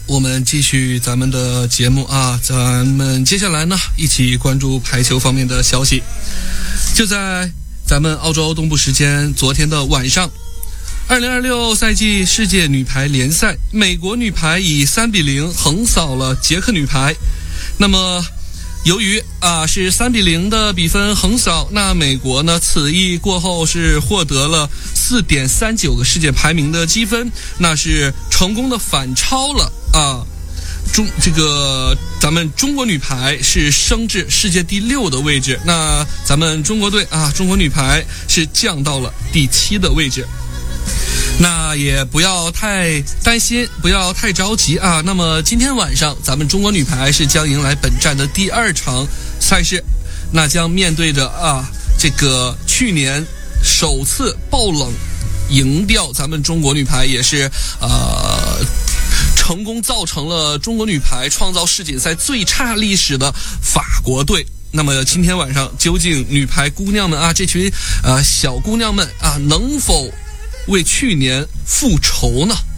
我们继续咱们的节目啊，咱们接下来呢，一起关注排球方面的消息。就在咱们澳洲东部时间昨天的晚上，2026赛季世界女排联赛，美国女排以3-0横扫了捷克女排。那么由于是3-0的比分横扫，那美国呢此役过后是获得了4.39个世界排名的积分，那是成功的反超了咱们中国女排是升至世界第6的位置，那咱们中国队中国女排是降到了第7的位置。那也不要太担心，不要太着急啊。那么今天晚上咱们中国女排是将迎来本站的第2场赛事，那将面对着这个去年首次爆冷赢掉咱们中国女排，也是成功造成了中国女排创造世锦赛最差历史的法国队。那么今天晚上究竟女排姑娘们这群小姑娘们能否为去年复仇呢？